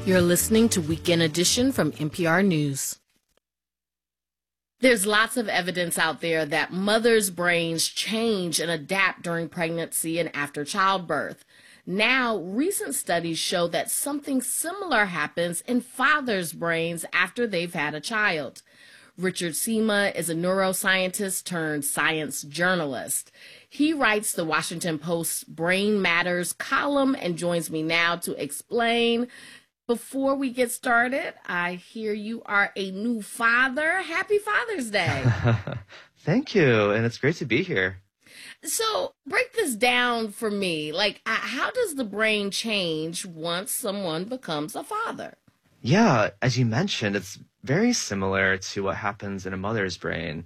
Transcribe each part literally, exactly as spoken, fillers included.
You're listening to Weekend Edition from N P R News. There's lots of evidence out there that mothers' brains change and adapt during pregnancy and after childbirth. Now, recent studies show that something similar happens in fathers' brains after they've had a child. Richard Sima is a neuroscientist turned science journalist. He writes the Washington Post's Brain Matters column and joins me now to explain. Before we get started, I hear you are a new father. Happy Father's Day. Thank you, and it's great to be here. So break this down for me. Like, uh, how does the brain change once someone becomes a father? Yeah, as you mentioned, it's very similar to what happens in a mother's brain.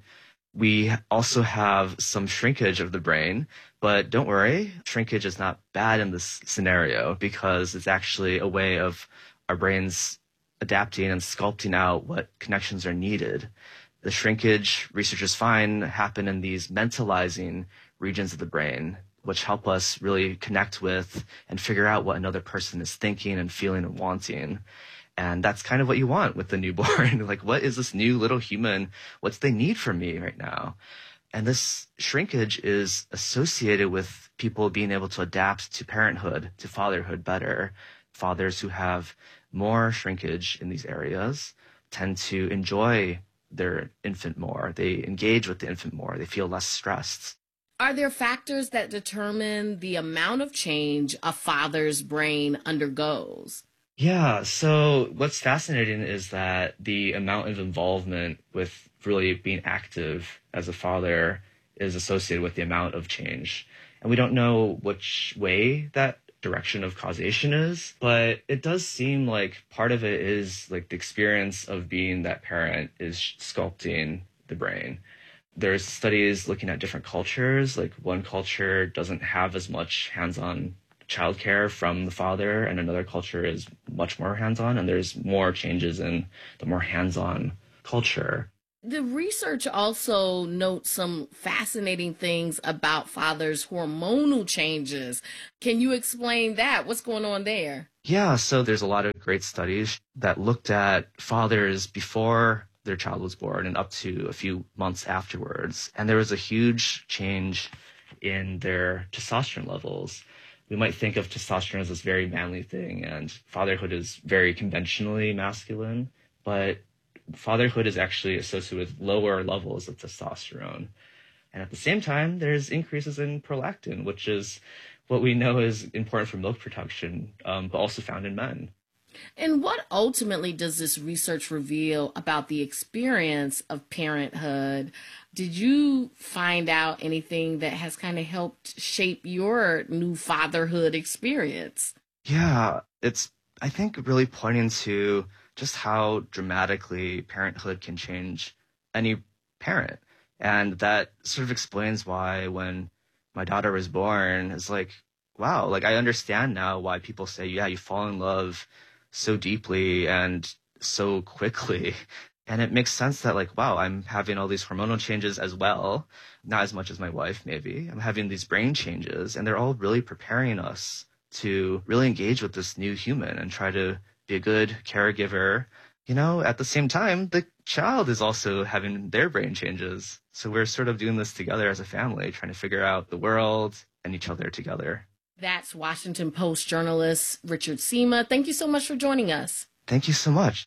We also have some shrinkage of the brain, but don't worry, shrinkage is not bad in this scenario because it's actually a way of our brains adapting and sculpting out what connections are needed. The shrinkage, researchers find, happen in these mentalizing regions of the brain, which help us really connect with and figure out what another person is thinking and feeling and wanting. And that's kind of what you want with the newborn. Like, what is this new little human? What's they need from me right now? And this shrinkage is associated with people being able to adapt to parenthood, to fatherhood better. Fathers who have more shrinkage in these areas tend to enjoy their infant more. They engage with the infant more. They feel less stressed. Are there factors that determine the amount of change a father's brain undergoes? Yeah, so what's fascinating is that the amount of involvement with really being active as a father is associated with the amount of change. And we don't know which way that direction of causation is, but it does seem like part of it is like the experience of being that parent is sculpting the brain. There's studies looking at different cultures, like one culture doesn't have as much hands-on childcare from the father, and another culture is much more hands-on, and there's more changes in the more hands-on culture. The research also notes some fascinating things about fathers' hormonal changes. Can you explain that? What's going on there? Yeah, so there's a lot of great studies that looked at fathers before their child was born and up to a few months afterwards. And there was a huge change in their testosterone levels. We might think of testosterone as this very manly thing, and fatherhood is very conventionally masculine, but fatherhood is actually associated with lower levels of testosterone. And at the same time, there's increases in prolactin, which is what we know is important for milk production, um, but also found in men. And what ultimately does this research reveal about the experience of parenthood? Did you find out anything that has kind of helped shape your new fatherhood experience? Yeah, it's, I think, really pointing to just how dramatically parenthood can change any parent. And that sort of explains why when my daughter was born, it's like, wow, like I understand now why people say, yeah, you fall in love so deeply and so quickly. And it makes sense that like, wow, I'm having all these hormonal changes as well. Not as much as my wife, maybe. I'm having these brain changes, and they're all really preparing us to really engage with this new human and try to be a good caregiver. You know, at the same time, the child is also having their brain changes. So we're sort of doing this together as a family, trying to figure out the world and each other together. That's Washington Post journalist Richard Sima. Thank you so much for joining us. Thank you so much.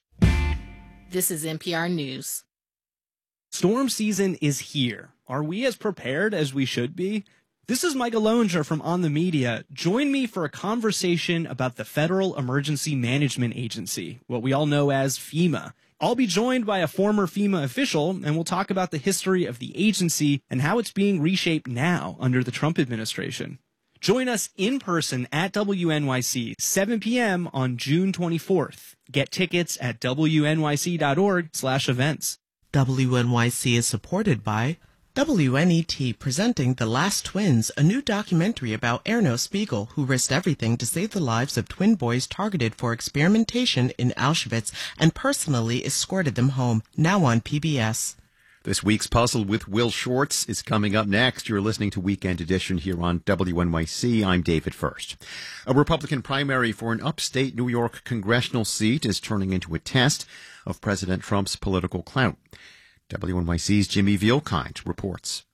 This is N P R News. Storm season is here. Are we as prepared as we should be? This is Micah Loewinger from On the Media. Join me for a conversation about the Federal Emergency Management Agency, what we all know as FEMA. I'll be joined by a former FEMA official, and we'll talk about the history of the agency and how it's being reshaped now under the Trump administration. Join us in person at W N Y C, seven p.m. on June twenty-fourth. Get tickets at W N Y C dot org slash events. W N Y C is supported by W N E T, presenting The Last Twins, a new documentary about Erno Spiegel, who risked everything to save the lives of twin boys targeted for experimentation in Auschwitz and personally escorted them home, now on P B S. This week's Puzzle with Will Shortz is coming up next. You're listening to Weekend Edition here on W N Y C. I'm David First. A Republican primary for an upstate New York congressional seat is turning into a test of President Trump's political clout. W N Y C's Jimmy Vielkind reports.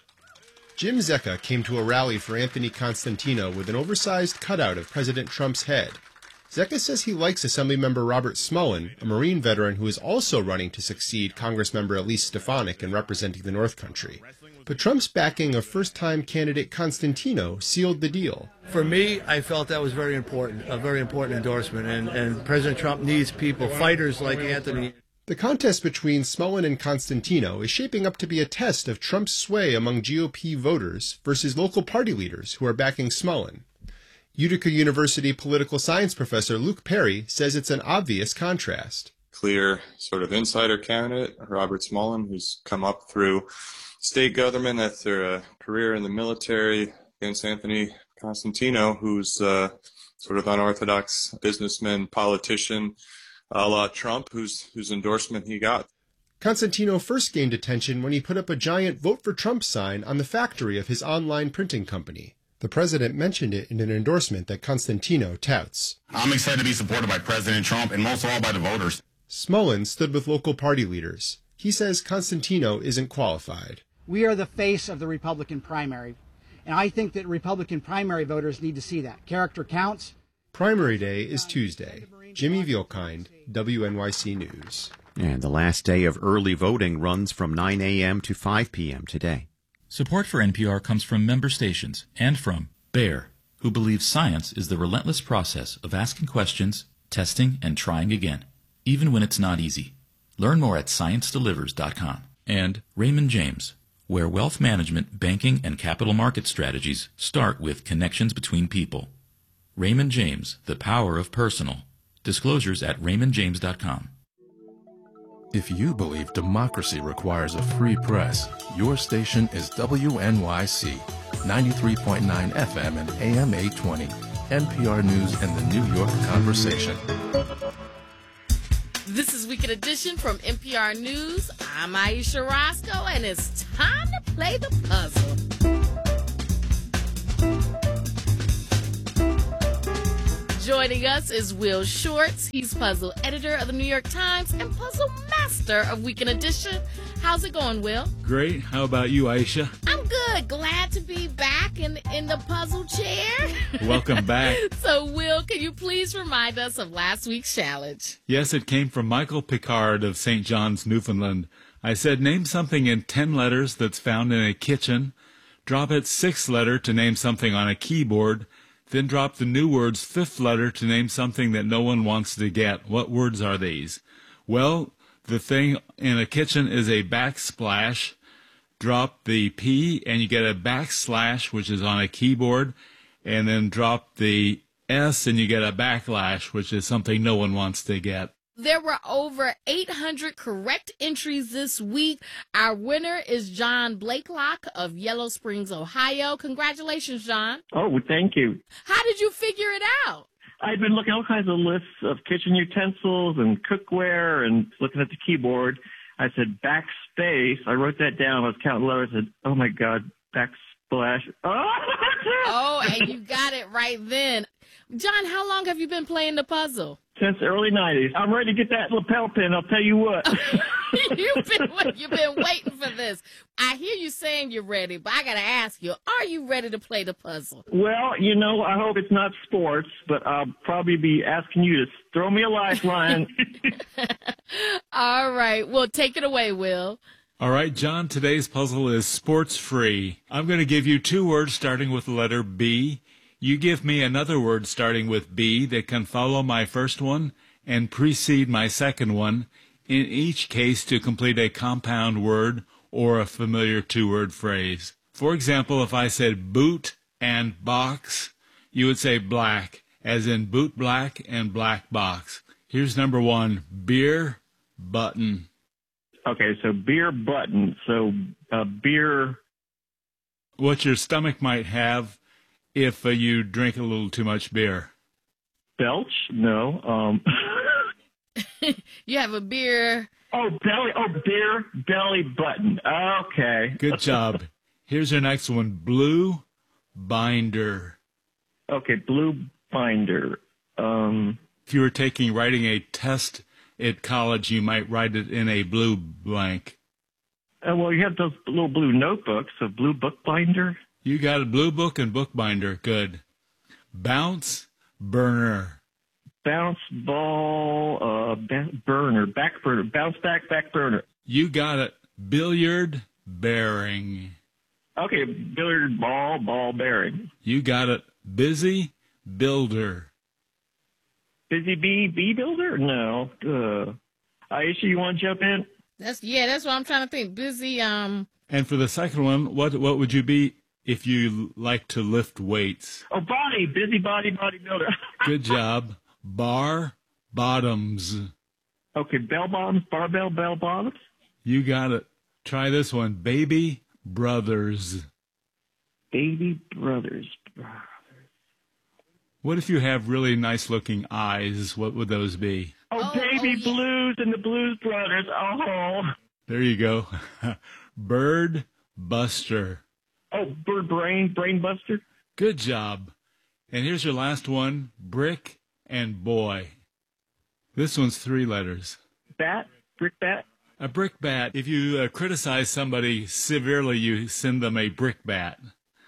Jim Zecca came to a rally for Anthony Constantino with an oversized cutout of President Trump's head. Zecca says he likes Assemblymember Robert Smullen, a Marine veteran who is also running to succeed Congressmember Elise Stefanik in representing the North Country. But Trump's backing of first-time candidate Constantino sealed the deal. For me, I felt that was very important, a very important endorsement, and, and President Trump needs people, fighters like Anthony. The contest between Smullen and Constantino is shaping up to be a test of Trump's sway among G O P voters versus local party leaders who are backing Smullen. Utica University political science professor Luke Perry says it's an obvious contrast. Clear sort of insider candidate, Robert Smullen, who's come up through state government after a career in the military, against Anthony Constantino, who's uh, sort of unorthodox businessman, politician, a la Trump, whose, whose endorsement he got. Constantino first gained attention when he put up a giant Vote for Trump sign on the factory of his online printing company. The president mentioned it in an endorsement that Constantino touts. I'm excited to be supported by President Trump and most of all by the voters. Smullen stood with local party leaders. He says Constantino isn't qualified. We are the face of the Republican primary, and I think that Republican primary voters need to see that. Character counts. Primary day is Tuesday. Jimmy Vielkind, W N Y C News. And the last day of early voting runs from nine a.m. to five p.m. today. Support for N P R comes from member stations and from Bayer, who believes science is the relentless process of asking questions, testing, and trying again, even when it's not easy. Learn more at science delivers dot com. And Raymond James, where wealth management, banking, and capital market strategies start with connections between people. Raymond James, the power of personal. Disclosures at raymond james dot com. If you believe democracy requires a free press, your station is W N Y C, ninety-three point nine F M and A M eight twenty, N P R News and the New York Conversation. This is Weekend Edition from N P R News. I'm Aisha Roscoe, and it's time to play the puzzle. Joining us is Will Shortz. He's puzzle editor of the New York Times and puzzle master of Weekend Edition. How's it going, Will? Great. How about you, Aisha? I'm good. Glad to be back in, in the puzzle chair. Welcome back. So, Will, can you please remind us of last week's challenge? Yes, it came from Michael Picard of Saint John's, Newfoundland. I said, name something in ten letters that's found in a kitchen. Drop its sixth letter to name something on a keyboard. Then drop the new word's fifth letter to name something that no one wants to get. What words are these? Well, the thing in a kitchen is a backsplash. Drop the P and you get a backslash, which is on a keyboard. And then drop the S and you get a backlash, which is something no one wants to get. There were over eight hundred correct entries this week. Our winner is John Blakelock of Yellow Springs, Ohio. Congratulations, John. Oh, thank you. How did you figure it out? I've been looking at all kinds of lists of kitchen utensils and cookware and looking at the keyboard. I said backspace. I wrote that down. I was counting letters. I said, oh, my God, backsplash. Oh, oh, and you got it right then. John, how long have you been playing the puzzle? Since the early nineties. I'm ready to get that lapel pin, I'll tell you what. you've, been, you've been waiting for this. I hear you saying you're ready, but I got to ask you, are you ready to play the puzzle? Well, you know, I hope it's not sports, but I'll probably be asking you to throw me a lifeline. All right. Well, take it away, Will. All right, John, today's puzzle is sports free. I'm going to give you two words starting with the letter B. You give me another word starting with B that can follow my first one and precede my second one, in each case to complete a compound word or a familiar two-word phrase. For example, if I said boot and box, you would say black, as in boot black and black box. Here's number one, beer button. Okay, so beer button. So uh, beer. What your stomach might have if uh, you drink a little too much beer. Belch? No. Um. You have a beer. Oh, belly. Oh, beer belly button. Okay. Good job. Here's your next one. Blue binder. Okay, blue binder. Um, if you were taking writing a test at college, you might write it in a blue blank. Uh, well, you have those little blue notebooks, a blue book binder. You got a blue book and book binder. Good. Bounce burner. Bounce ball, uh, ba- burner, back burner, bounce back, back burner. You got it. Billiard bearing. Okay, billiard ball, ball bearing. You got it. Busy builder. Busy bee, bee builder? No. Uh, Aisha, you want to jump in? That's yeah. That's what I'm trying to think. Busy. Um. And for the second one, what what would you be if you like to lift weights? Oh, body, busy body, bodybuilder. Good job. Bar bottoms. Okay, bell bottoms, barbell bell bottoms. You got it. Try this one. Baby brothers. Baby brothers. What if you have really nice looking eyes? What would those be? Oh, Oh, baby oh, yeah. blues and the Blues Brothers. Oh. There you go. Bird buster. Oh, bird brain, brain buster. Good job. And here's your last one. Brick and boy. This one's three letters. Bat, brick bat. A brick bat. If you uh, criticize somebody severely, you send them a brick bat.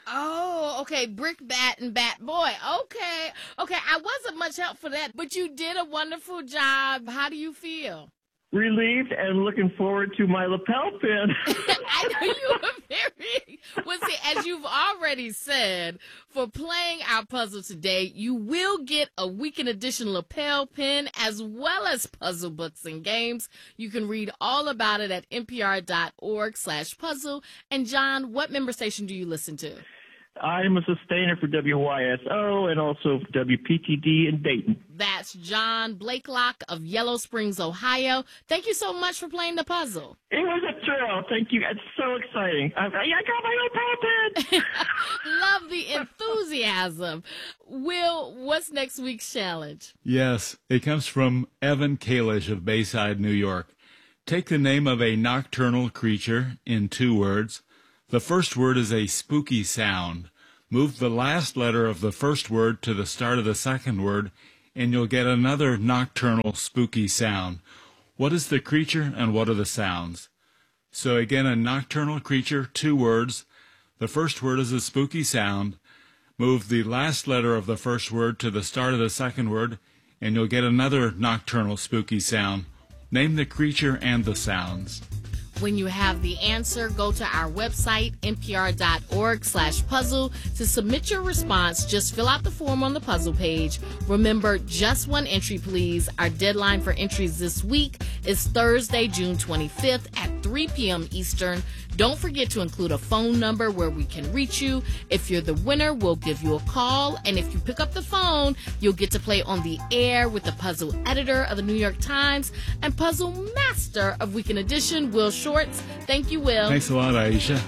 Oh, okay. Brick bat and bat boy. Okay. Okay. I wasn't much help for that, but you did a wonderful job. How do you feel? Relieved and looking forward to my lapel pin. I know you were very, well, see, as you've already said, for playing our puzzle today, you will get a weekend edition lapel pin as well as puzzle books and games. You can read all about it at npr.org slash puzzle. And John, what member station do you listen to? I'm a sustainer for W Y S O and also W P T D in Dayton. That's John Blakelock of Yellow Springs, Ohio. Thank you so much for playing the puzzle. It was a thrill. Thank you. It's so exciting. I, I got my lapel pin. Love the enthusiasm. Will, what's next week's challenge? Yes, it comes from Evan Kalish of Bayside, New York. Take the name of a nocturnal creature in two words. The first word is a spooky sound. Move the last letter of the first word to the start of the second word, and you'll get another nocturnal spooky sound. What is the creature and what are the sounds? So again, a nocturnal creature, two words. The first word is a spooky sound. Move the last letter of the first word to the start of the second word, and you'll get another nocturnal spooky sound. Name the creature and the sounds. When you have the answer, go to our website, npr.org slash puzzle. To submit your response, just fill out the form on the puzzle page. Remember, just one entry, please. Our deadline for entries this week is Thursday, June twenty-fifth at three p.m. Eastern. Don't forget to include a phone number where we can reach you. If you're the winner, we'll give you a call. And if you pick up the phone, you'll get to play on the air with the puzzle editor of the New York Times and puzzle master of Weekend Edition, Will Shorts. Thank you, Will. Thanks a lot, Aisha.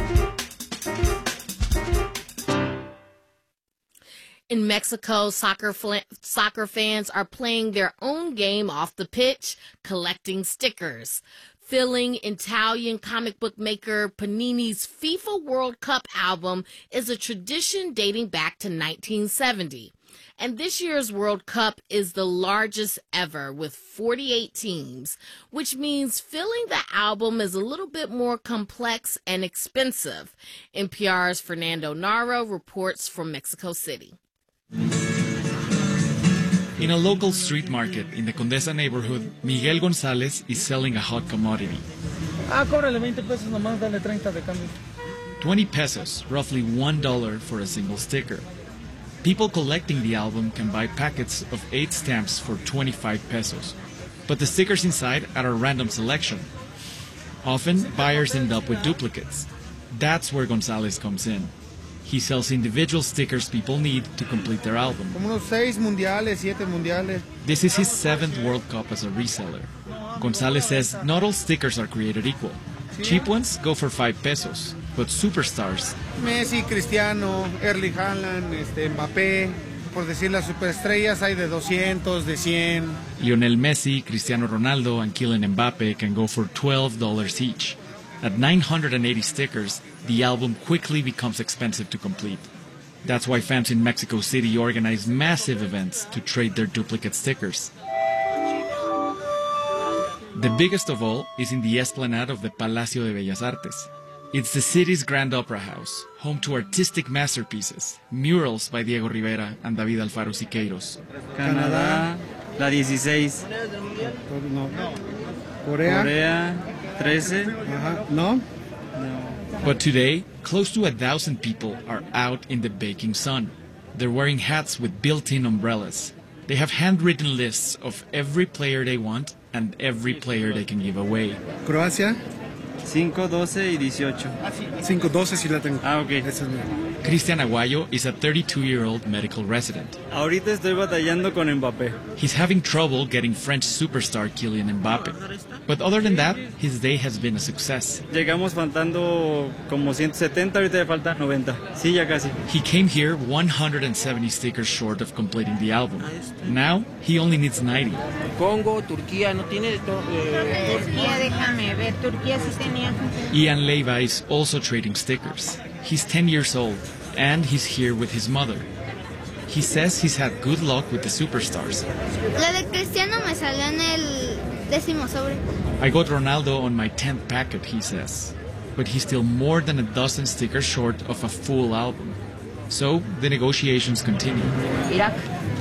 In Mexico, soccer fl- soccer fans are playing their own game off the pitch, collecting stickers. Filling Italian comic book maker Panini's FIFA World Cup album is a tradition dating back to nineteen seventy. And this year's World Cup is the largest ever with forty-eight teams, which means filling the album is a little bit more complex and expensive. N P R's Fernando Naro reports from Mexico City. In a local street market in the Condesa neighborhood, Miguel Gonzalez is selling a hot commodity. Ah, cóbrale veinte pesos nomás, dale treinta de cambio. twenty pesos, roughly one dollar for a single sticker. People collecting the album can buy packets of eight stamps for twenty-five pesos. But the stickers inside are a random selection. Often, buyers end up with duplicates. That's where Gonzalez comes in. He sells individual stickers people need to complete their album. Como unos seis mundiales, siete mundiales. This is his seventh World Cup as a reseller. Gonzalez says not all stickers are created equal. Cheap ones go for five pesos, but superstars... Messi, Cristiano, Erling Haaland, este, Mbappé, por decir las superestrellas hay de doscientos, de cien. Lionel Messi, Cristiano Ronaldo, and Kylian Mbappe can go for twelve dollars each. At nine hundred eighty stickers, the album quickly becomes expensive to complete. That's why fans in Mexico City organize massive events to trade their duplicate stickers. The biggest of all is in the esplanade of the Palacio de Bellas Artes. It's the city's Grand Opera House, home to artistic masterpieces, murals by Diego Rivera and David Alfaro Siqueiros. Canadá, la dieciséis. No. Corea. Corea, trece. Ajá. No. No. But today, close to a thousand people are out in the baking sun. They're wearing hats with built-in umbrellas. They have handwritten lists of every player they want and every player they can give away. Croacia. cinco, doce y dieciocho. cinco, doce sí la tengo. Ah, ok. Esa es mía. Cristian Aguayo is a thirty-two-year-old medical resident. Ahorita estoy batallando con Mbappé. He's having trouble getting French superstar Kylian Mbappé. But other than that, his day has been a success. Llegamos faltando como ciento setenta, ahorita ya falta noventa. Sí, ya casi. He came here one hundred seventy stickers short of completing the album. Now, he only needs ninety. Congo, Turquía, no tiene... Eh... Turquía, déjame ver, Turquía sí tenía. Ian Leiva is also trading stickers. He's ten years old, and he's here with his mother. He says he's had good luck with the superstars. La de Cristiano me salió en el décimo sobre. I got Ronaldo on my tenth packet, he says. But he's still more than a dozen stickers short of a full album. So the negotiations continue. Iraq.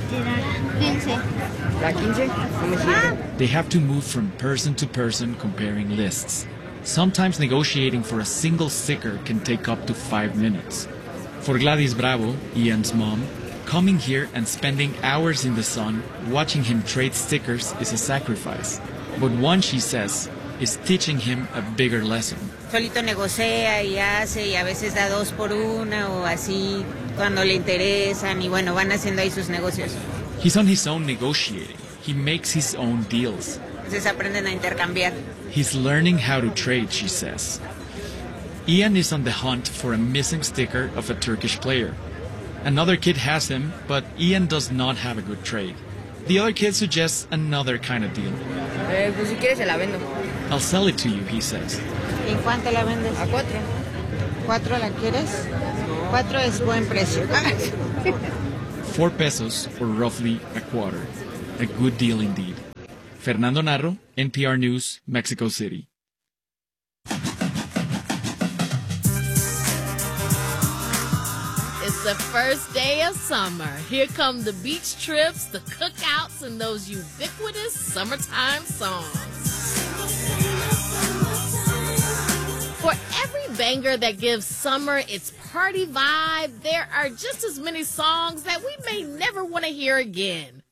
quince. ¿La quince? No me sirve. They have to move from person to person comparing lists. Sometimes negotiating for a single sticker can take up to five minutes. For Gladys Bravo, Ian's mom, coming here and spending hours in the sun watching him trade stickers is a sacrifice. But one, she says, is teaching him a bigger lesson. Solito negocia y hace y a veces da dos por una o así cuando le interesan y bueno, van haciendo ahí sus negocios. He's on his own negotiating. He makes his own deals. Entonces aprenden a intercambiar. He's learning how to trade, she says. Ian is on the hunt for a missing sticker of a Turkish player. Another kid has him, but Ian does not have a good trade. The other kid suggests another kind of deal. Eh, pues si quieres se la vendo. I'll sell it to you, he says. ¿En cuánto la vendes? A cuatro. ¿Cuatro la quieres? Cuatro es buen precio. Four pesos, or roughly a quarter. A good deal indeed. Fernando Narro, N P R News, Mexico City. It's the first day of summer. Here come the beach trips, the cookouts, and those ubiquitous summertime songs. For every banger that gives summer its party vibe, there are just as many songs that we may never want to hear again.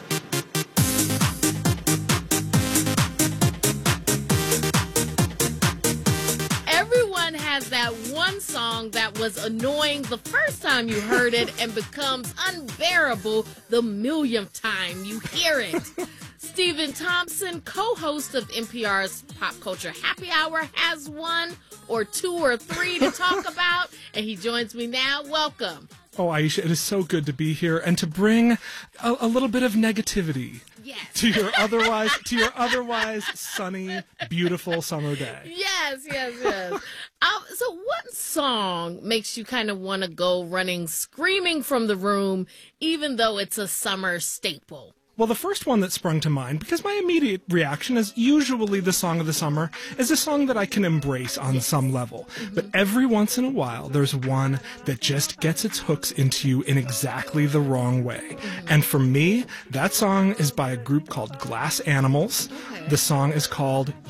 Everyone has that one song that was annoying the first time you heard it and becomes unbearable the millionth time you hear it. Stephen Thompson, co-host of N P R's Pop Culture Happy Hour, has one or two or three to talk about, and he joins me now. Welcome. Oh, Aisha, it is so good to be here and to bring a, a little bit of negativity yes. to your otherwise to your otherwise sunny, beautiful summer day. Yes, yes, yes. um, so, what song makes you kind of want to go running, screaming from the room, even though it's a summer staple? Well, the first one that sprung to mind, because my immediate reaction is usually the song of the summer, is a song that I can embrace on some level. Mm-hmm. But every once in a while, there's one that just gets its hooks into you in exactly the wrong way. Mm-hmm. And for me, that song is by a group called Glass Animals. Okay. The song is called